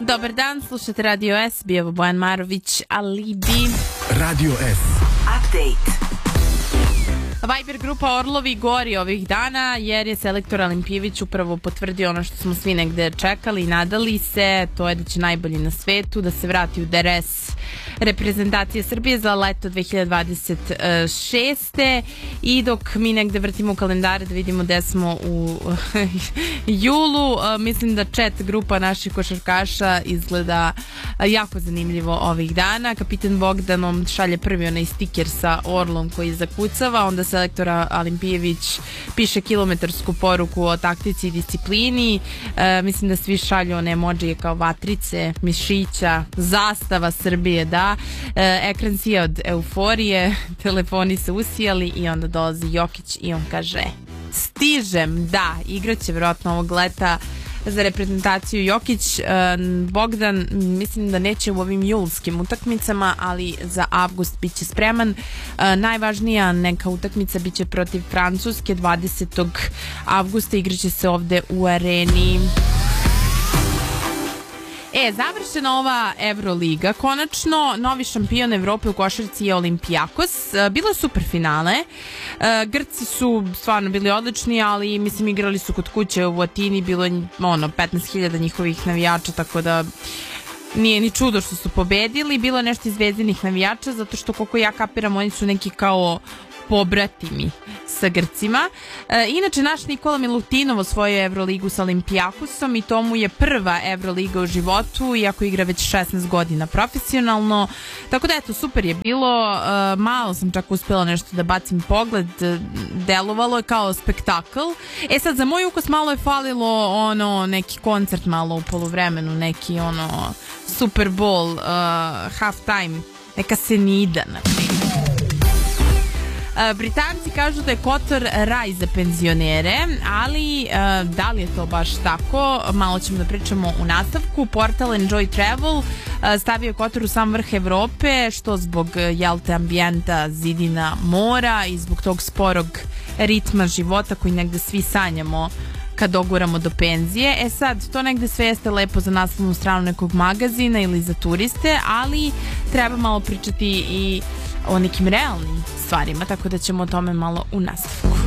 Dobar dan, slušate Radio S, bio Bojan Marović, Alibi. Radio S. Update. Viber grupa Orlovi gori ovih dana jer je selektor Alimpijević upravo potvrdio ono što smo svi negde čekali i nadali se, to je da će najbolji na svetu, da se vrati u DRS reprezentacije Srbije za leto 2026. I dok mi negde vrtimo kalendare da vidimo gde smo u julu, mislim da chat grupa naših košarkaša izgleda jako zanimljivo ovih dana. Kapitan Bogdanom šalje prvi onaj stiker sa orlom koji zakucava, onda selektora Alimpijević piše kilometarsku poruku o taktici i disciplini. Mislim da svi šalju one emodžije kao vatrice, mišića, zastava Srbije, da. Ekran sija od euforije, telefoni se usijali i onda dolazi Jokić i on kaže: stižem, da, igraće vjerojatno ovog leta za reprezentaciju Jokić. Bogdan mislim da neće u ovim julskim utakmicama, ali za avgust biće spreman. Najvažnija neka utakmica biće protiv Francuske 20. avgusta, igraće se ovde u areni. Završena ova Euroliga, konačno novi šampion Evrope u košarci je Olimpijakos. Bilo je super finale, Grci su stvarno bili odlični, ali mislim igrali su kod kuće u Atini, bilo je 15.000 njihovih navijača, tako da nije ni čudo što su pobedili. Bilo je nešto iz Zvezdinih navijača, zato što koliko ja kapiram oni su neki kao pobratimi sa Grcima. Inače, naš Nikola Milutinov osvojio Evroligu sa Olimpijakosom i to mu je prva Evroliga u životu, iako igra već 16 godina profesionalno. Tako da eto, super je bilo. Malo sam čak uspjela nešto da bacim pogled, delovalo je kao spektakl. Sad za moj ukus malo je falilo neki koncert malo u poluvremenu, neki Super Bowl, half time, neka senida na primjer. Britanci kažu da je Kotor raj za penzionere, ali da li je to baš tako? Malo ćemo da pričamo u nastavku. Portal Enjoy Travel stavio je Kotor u sam vrh Evrope, što zbog ambijenta, zidina mora i zbog tog sporog ritma života koji negde svi sanjamo kad doguramo do penzije. Sad, to negde sve jeste lepo za naslovnu stranu nekog magazina ili za turiste, ali treba malo pričati i o nekim realnim stvarima, tako da ćemo o tome malo u nastavku.